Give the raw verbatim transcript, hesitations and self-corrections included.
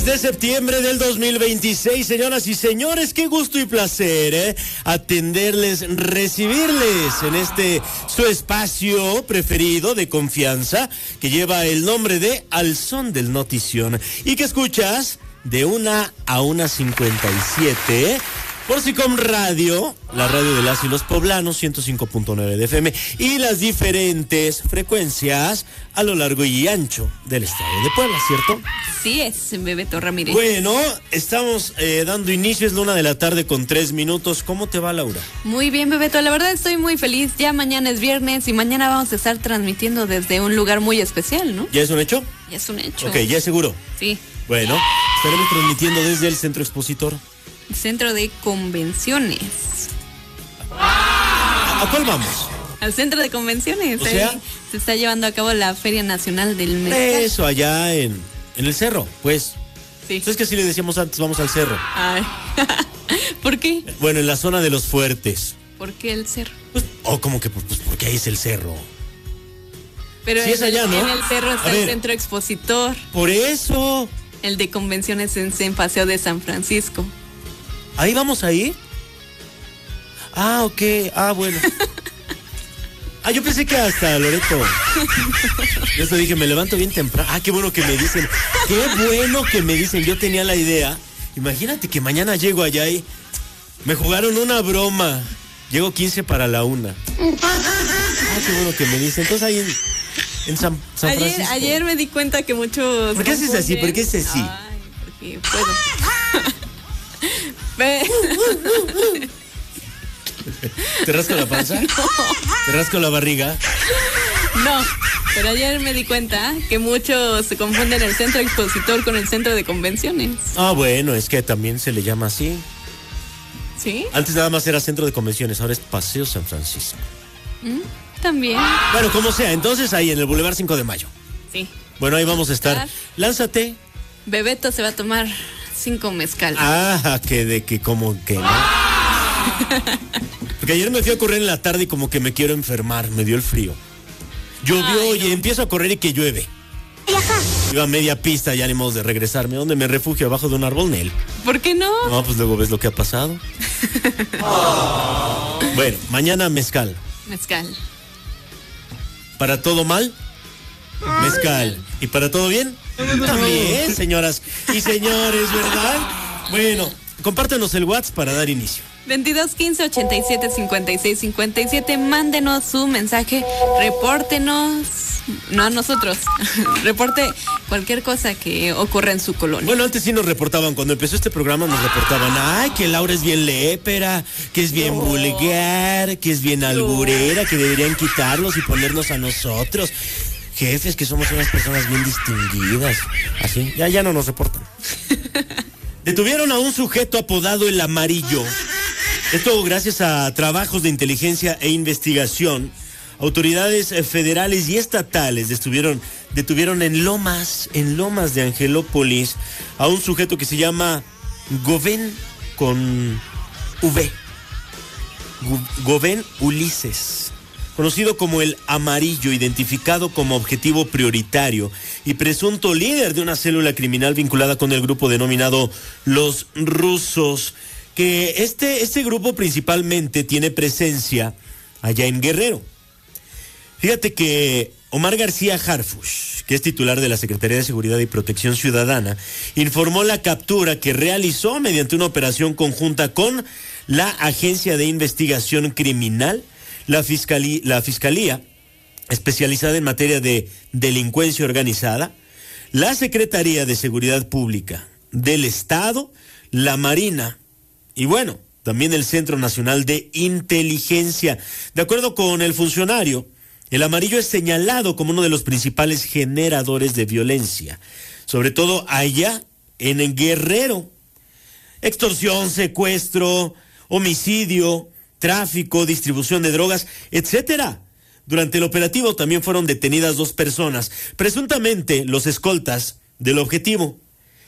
De septiembre del dos mil veintiséis, señoras y señores, qué gusto y placer ¿eh? atenderles, recibirles en este su espacio preferido de confianza que lleva el nombre de Al Son del Notición y que escuchas de una a una cincuenta y siete por SICOM Radio, la radio de las y los poblanos, ciento cinco punto nueve de F M y las diferentes frecuencias a lo largo y ancho del estado de Puebla, ¿cierto? Sí es, en Bebeto Ramírez. Bueno, estamos eh, dando inicio, es la una de la tarde con tres minutos. ¿Cómo te va, Laura? Muy bien, Bebeto, la verdad estoy muy feliz. Ya mañana es viernes y mañana vamos a estar transmitiendo desde un lugar muy especial, ¿no? ¿Ya es un hecho? Ya es un hecho. Ok, ¿ya es seguro? Sí. Bueno, estaremos transmitiendo desde el Centro Expositor. Centro de Convenciones. ¿A cuál vamos? Al Centro de Convenciones. O sea, ahí se está llevando a cabo la Feria Nacional del Mezcal. Eso, allá en, en el cerro, pues. Sí. ¿Sabes que así le decíamos antes, vamos al cerro? Ay. ¿Por qué? Bueno, en la zona de los fuertes. ¿Por qué el cerro? Pues, o oh, como que, pues porque ahí es el cerro. Pero sí en, es allá, el, ¿no? en el cerro está a el ver, Centro Expositor. Por eso. El de Convenciones en, en Paseo de San Francisco. ¿Ahí vamos ahí? Ah, ok. Ah, bueno. Ah, yo pensé que hasta Loreto. Yo te dije, me levanto bien temprano. Ah, qué bueno que me dicen. Qué bueno que me dicen. Yo tenía la idea. Imagínate que mañana llego allá y me jugaron una broma. Llego quince para la una. Ah, qué bueno que me dicen. Entonces ahí en, en San, San ayer, Francisco. Ayer me di cuenta que muchos... ¿Por qué haces así? ¿Por qué haces así? Ay, porque puedo. ¿Te rasco la panza? No. ¿Te rasco la barriga? No, pero ayer me di cuenta que muchos se confunden el Centro Expositor con el Centro de Convenciones. Ah, bueno, es que también se le llama así. ¿Sí? Antes nada más era Centro de Convenciones, ahora es Paseo San Francisco. ¿Mm? También. Bueno, como sea, entonces ahí en el Boulevard cinco de mayo. Sí. Bueno, ahí vamos a estar. Lánzate. Bebeto se va a tomar cinco mezcal. Ah, que de que como que no. Porque ayer me fui a correr en la tarde y como que me quiero enfermar, me dio el frío. Llovió. Ay, no. Y empiezo a correr y que llueve. Iba a media pista, ya ni modo de regresarme. ¿Dónde me refugio? Abajo de un árbol, Nel. ¿Por qué no? No, pues luego ves lo que ha pasado. Oh. Bueno, mañana mezcal. Mezcal. ¿Para todo mal? Mezcal. ¿Y para todo bien? También, señoras y señores, ¿verdad? Bueno, compártenos el WhatsApp para dar inicio. veintidós quince ochenta y siete cincuenta y seis cincuenta y siete, mándenos su mensaje, repórtenos, no a nosotros, reporte cualquier cosa que ocurra en su colonia. Bueno, antes sí nos reportaban, cuando empezó este programa nos reportaban, ay, que Laura es bien lépera, que es bien no. vulgar, que es bien alburera, que deberían quitarlos y ponernos a nosotros. Jefes, que somos unas personas bien distinguidas. Así, ya, ya no nos reportan. Detuvieron a un sujeto apodado El Amarillo. Esto gracias a trabajos de inteligencia e investigación. Autoridades federales y estatales detuvieron, detuvieron en Lomas, en Lomas de Angelópolis, a un sujeto que se llama Goven con V. Goven Ulises, conocido como El Amarillo, identificado como objetivo prioritario y presunto líder de una célula criminal vinculada con el grupo denominado Los Rusos, que este, este grupo principalmente tiene presencia allá en Guerrero. Fíjate que Omar García Harfuch, que es titular de la Secretaría de Seguridad y Protección Ciudadana, informó la captura que realizó mediante una operación conjunta con la Agencia de Investigación Criminal, la Fiscalía, la Fiscalía especializada en materia de delincuencia organizada, la Secretaría de Seguridad Pública del Estado, la Marina y bueno, también el Centro Nacional de Inteligencia. De acuerdo con el funcionario, El Amarillo es señalado como uno de los principales generadores de violencia, sobre todo allá en Guerrero. Extorsión, secuestro, homicidio, tráfico, distribución de drogas, etcétera. Durante el operativo también fueron detenidas dos personas, presuntamente los escoltas del objetivo.